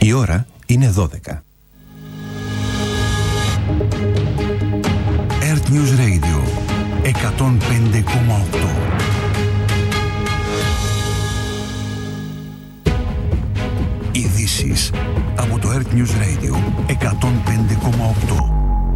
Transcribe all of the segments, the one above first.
Η ώρα είναι 12. Earth News Radio 105,8. Ειδήσεις από το Earth News Radio 105,8.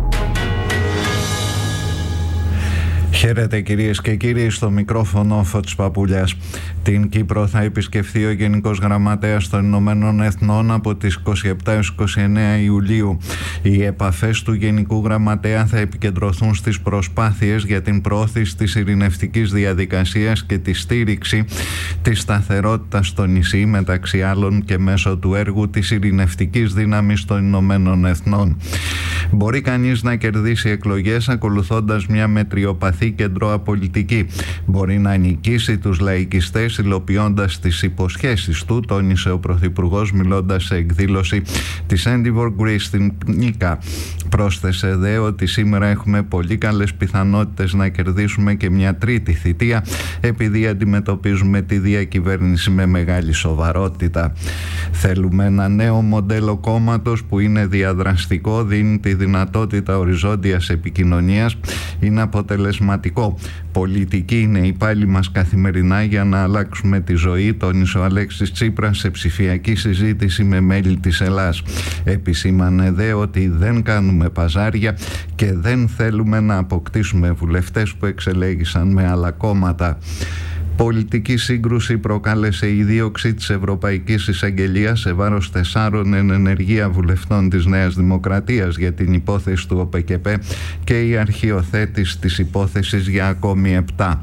Χαίρετε κυρίες και κύριοι, στο μικρόφωνο Φώτης Παπούλιας. Την Κύπρο θα επισκεφθεί ο Γενικός Γραμματέας των Ηνωμένων Εθνών από τις 27 έως 29 Ιουλίου. Οι επαφές του Γενικού Γραμματέα θα επικεντρωθούν στις προσπάθειες για την προώθηση της ειρηνευτικής διαδικασίας και τη στήριξη της σταθερότητας στο νησί, μεταξύ άλλων και μέσω του έργου της ειρηνευτικής δύναμης των Ηνωμένων Εθνών. Μπορεί κανείς να κερδίσει εκλογές ακολουθώντας μια μετριοπαθή κεντροαπολιτική. Μπορεί να νικήσει τους λαϊκιστές υλοποιώντας τις υποσχέσεις του, τόνισε ο Πρωθυπουργός μιλώντας σε εκδήλωση της Endeavour Greece στην Νίκα. Πρόσθεσε δε ότι σήμερα έχουμε πολύ καλές πιθανότητες να κερδίσουμε και μια τρίτη θητεία, επειδή αντιμετωπίζουμε τη διακυβέρνηση με μεγάλη σοβαρότητα. Θέλουμε ένα νέο μοντέλο κόμματος που είναι διαδραστικό, δίνει τη δυνατότητα οριζόντιας επικοινωνίας, είναι αποτελεσματικό. Πολιτική είναι η πάλη μας καθημερινά για να αλλάξουμε τη ζωή, τόνισε ο Αλέξης Τσίπρας σε ψηφιακή συζήτηση με μέλη της Ελλάς. Επισήμανε δε ότι δεν κάνουμε παζάρια και δεν θέλουμε να αποκτήσουμε βουλευτές που εξελέγησαν με άλλα κόμματα. Πολιτική σύγκρουση προκάλεσε η δίωξη της Ευρωπαϊκής Εισαγγελίας σε βάρος 4 εν ενεργεία βουλευτών της Νέας Δημοκρατίας για την υπόθεση του ΟΠΕΚΕΠΕ και η αρχιοθέτηση της υπόθεσης για ακόμη 7.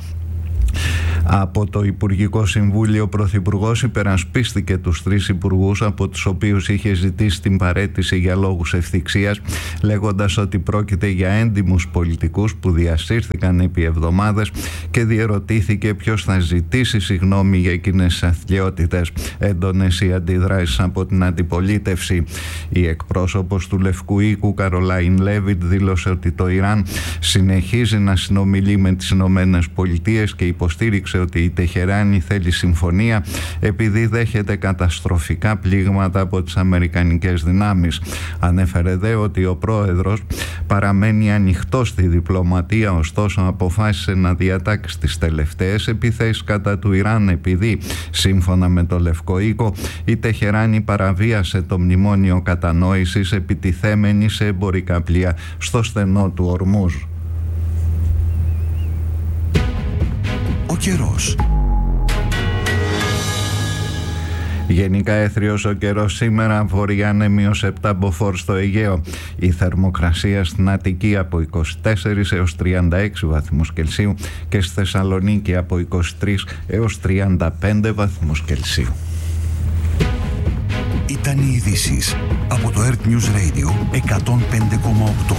Από το Υπουργικό Συμβούλιο, ο Πρωθυπουργός υπερασπίστηκε τους 3 υπουργούς από τους οποίους είχε ζητήσει την παραίτηση για λόγους ευθυξίας, λέγοντας ότι πρόκειται για έντιμους πολιτικούς που διασύρθηκαν επί εβδομάδες και διερωτήθηκε ποιος θα ζητήσει συγγνώμη για εκείνες τις αθλιότητες. Έντονες οι αντιδράσεις από την αντιπολίτευση. Η εκπρόσωπος του Λευκού Οίκου, Καρολάιν Λέβιτ, δήλωσε ότι το Ιράν συνεχίζει να συνομιλεί με τις Ηνωμένες Πολιτείες και υποστήριξε ότι η Τεχεράνη θέλει συμφωνία επειδή δέχεται καταστροφικά πλήγματα από τις αμερικανικές δυνάμεις. Ανέφερε δε ότι ο πρόεδρος παραμένει ανοιχτός στη διπλωματία, ωστόσο αποφάσισε να διατάξει τις τελευταίες επιθέσεις κατά του Ιράν επειδή, σύμφωνα με το Λευκό Οίκο, η Τεχεράνη παραβίασε το μνημόνιο κατανόησης επιτιθέμενη σε εμπορικά πλοία στο στενό του Ορμούζ. Ο καιρός. Γενικά έθριος ο καιρός σήμερα, βορειά ανέμιος 7 μποφόρ στο Αιγαίο. Η θερμοκρασία στην Αττική από 24 έως 36 βαθμούς Κελσίου και στη Θεσσαλονίκη από 23 έως 35 βαθμούς Κελσίου. Ήταν οι ειδήσεις από το Earth News Radio 105,8.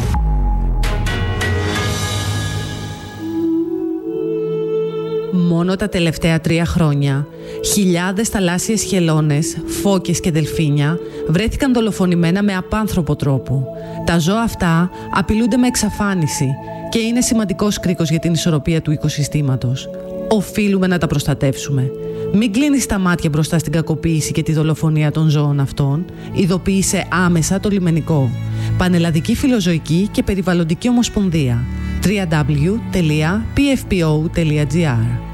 Μόνο τα τελευταία 3 χρόνια, χιλιάδες θαλάσσιες χελώνες, φώκες και δελφίνια βρέθηκαν δολοφονημένα με απάνθρωπο τρόπο. Τα ζώα αυτά απειλούνται με εξαφάνιση και είναι σημαντικός κρίκος για την ισορροπία του οικοσυστήματος. Οφείλουμε να τα προστατεύσουμε. Μην κλείνεις τα μάτια μπροστά στην κακοποίηση και τη δολοφονία των ζώων αυτών. Ειδοποίησε άμεσα το λιμενικό. Πανελλαδική Φιλοζωική και Περιβαλλοντική Ομοσπονδία. www.pfpo.gr